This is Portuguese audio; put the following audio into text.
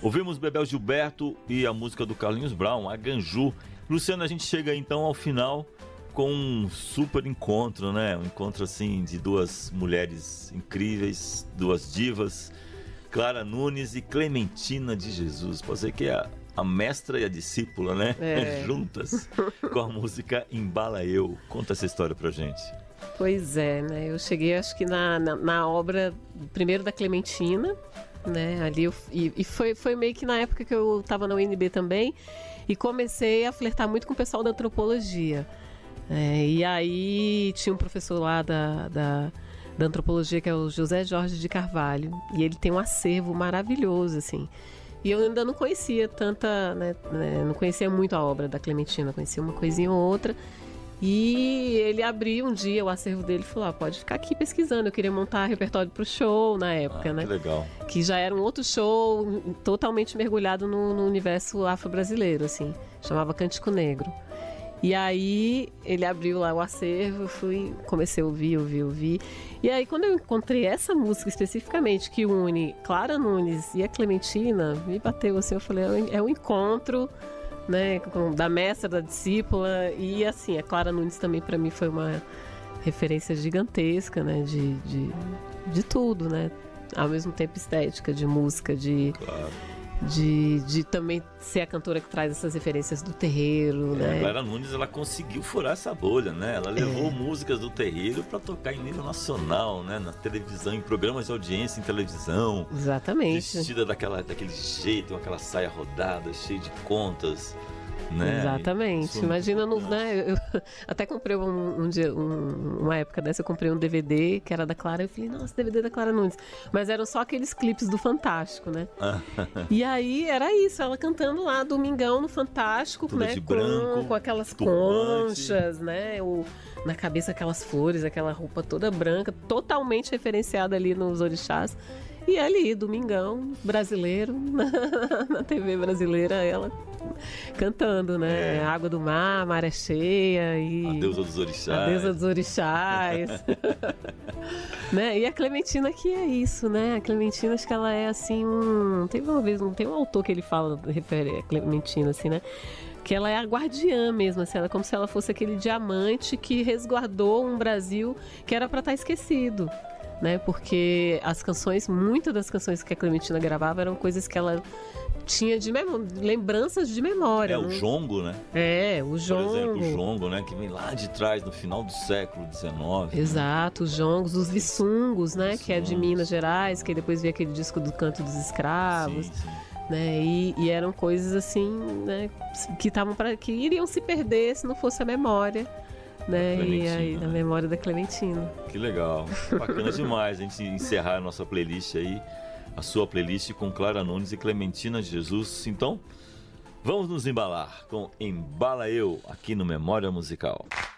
Ouvimos Bebel Gilberto e a música do Carlinhos Brown, a Ganju. Luciano, a gente chega então ao final com um super encontro, né? Um encontro assim de duas mulheres incríveis, duas divas, Clara Nunes e Clementina de Jesus. Pode ser que é a mestra e a discípula, né? Juntas com a música Embala Eu. Conta essa história pra gente. Pois é, né? Eu cheguei, acho que na obra primeiro da Clementina, né? Ali foi meio que na época que eu estava na UNB também e comecei a flertar muito com o pessoal da antropologia. E aí tinha um professor lá da antropologia que é o José Jorge de Carvalho, e ele tem um acervo maravilhoso, assim. E eu ainda não conhecia tanta, né, não conhecia muito a obra da Clementina, conhecia uma coisinha ou outra. E ele abriu um dia o acervo dele e falou: pode ficar aqui pesquisando. Eu queria montar repertório pro show na época, né? Que legal. Que já era um outro show totalmente mergulhado no universo afro-brasileiro, assim. Chamava Cântico Negro. E aí ele abriu lá o acervo, comecei a ouvir. E aí quando eu encontrei essa música especificamente, que une Clara Nunes e a Clementina, me bateu assim, eu falei, é um encontro, né, da mestra, da discípula. E assim, a Clara Nunes também para mim foi uma referência gigantesca, né, de tudo, né, ao mesmo tempo estética, de música, Claro. De também ser a cantora que traz essas referências do terreiro, né? A Clara Nunes, ela conseguiu furar essa bolha, né? Ela levou músicas do terreiro para tocar em nível nacional, né? Na televisão, em programas de audiência em televisão. Exatamente. Vestida daquele jeito, com aquela saia rodada, cheia de contas, né? Exatamente. Imagina, né? Eu até comprei uma época dessa, eu comprei um DVD que era da Clara. Eu falei, nossa, DVD da Clara Nunes. Mas eram só aqueles clipes do Fantástico, né? E aí era isso, ela cantando lá Domingão no Fantástico, tudo, né? Com aquelas conchas, né? Na cabeça aquelas flores, aquela roupa toda branca, totalmente referenciada ali nos orixás. E ali, Domingão, brasileiro, na TV brasileira, ela cantando, né? Água do mar, maré cheia e... A deusa dos orixás. A deusa dos orixás. Né? E a Clementina, que é isso, né? A Clementina, acho que ela é assim tem um autor que ele fala, refere a Clementina, assim, né? Que ela é a guardiã mesmo, assim, ela é como se ela fosse aquele diamante que resguardou um Brasil que era para estar esquecido. Né, porque muitas das canções que a Clementina gravava eram coisas que ela tinha lembranças de memória. O jongo, né? O jongo. Por exemplo, o jongo, né? Que vem lá de trás, no final do século XIX. Exato, os jongos, os viçungos, né? Que é de Minas Gerais, que depois veio aquele disco do Canto dos Escravos. Sim. Né? E eram coisas assim, né? Que iriam se perder se não fosse a memória. Né? E aí, na memória da Clementina. Que legal, bacana demais a gente encerrar a nossa playlist aí, a sua playlist com Clara Nunes e Clementina de Jesus. Então, vamos nos embalar com Embala Eu, aqui no Memória Musical.